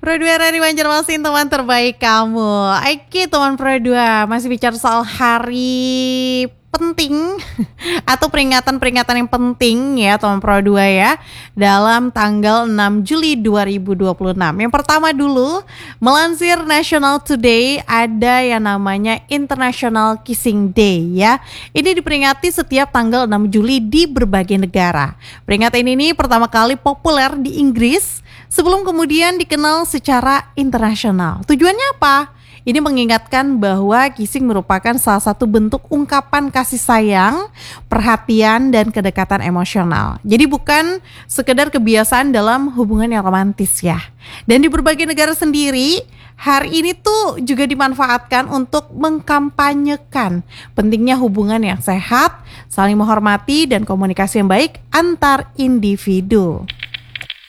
Pro 2 dari Banjarmasin, teman terbaik kamu. Oke teman Pro 2, masih bicara soal hari penting atau peringatan-peringatan yang penting ya teman Pro 2 ya, dalam tanggal 6 Juli 2026. Yang pertama dulu, melansir National Today, ada yang namanya International Kissing Day ya. Ini diperingati setiap tanggal 6 Juli di berbagai negara. Peringatan ini pertama kali populer di Inggris sebelum kemudian dikenal secara internasional. Tujuannya apa? Ini mengingatkan bahwa kissing merupakan salah satu bentuk ungkapan kasih sayang, perhatian, dan kedekatan emosional. Jadi bukan sekedar kebiasaan dalam hubungan yang romantis ya. Dan di berbagai negara sendiri, hari ini tuh juga dimanfaatkan untuk mengkampanyekan pentingnya hubungan yang sehat, saling menghormati, dan komunikasi yang baik antar individu.